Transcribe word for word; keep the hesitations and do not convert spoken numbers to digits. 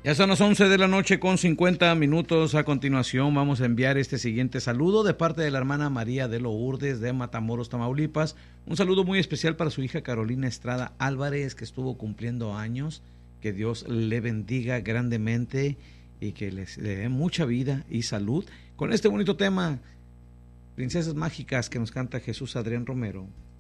Ya son las once de la noche con cincuenta minutos. A continuación vamos a enviar este siguiente saludo de parte de la hermana María de Lourdes de Matamoros, Tamaulipas. Un saludo muy especial para su hija Carolina Estrada Álvarez, que estuvo cumpliendo años. Que Dios le bendiga grandemente y que les, le dé mucha vida y salud. Con este bonito tema, Princesas Mágicas, que nos canta Jesús Adrián Romero.